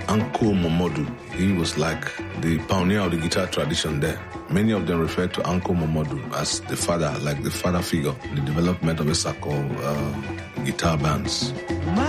Anko Momodu. He was like the pioneer of the guitar tradition there. Many of them refer to Anko Momodu as the father, like the father figure in the development of Esako guitar bands.